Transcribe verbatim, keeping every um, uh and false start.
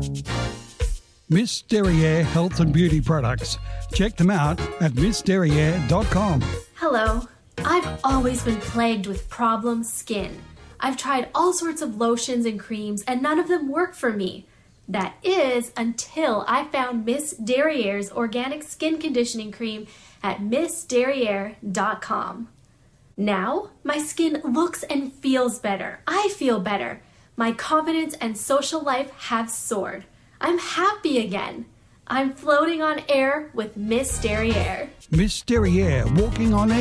Miss Derriere Health and Beauty Products. Check them out at miss derriere dot com. Hello. I've always been plagued with problem skin. I've tried all sorts of lotions and creams and none of them work for me. That is until I found Miss Derriere's organic skin conditioning cream at miss derriere dot com. Now, my skin looks and feels better. I feel better. My confidence and social life have soared. I'm happy again. I'm floating on air with Miss Derriere. Miss Derriere, walking on air.